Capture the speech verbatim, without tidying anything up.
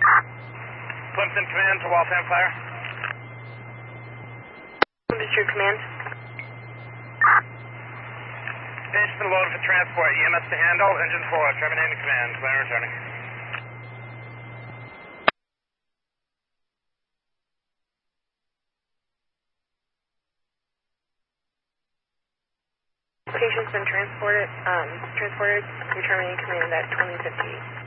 Clemson Command to Waltham Fire. District Command. Station load for transport. E M S to handle. Engine four. Terminating command. Clear returning. Patient's been transported, um, transported, returning command at twenty fifty-eight.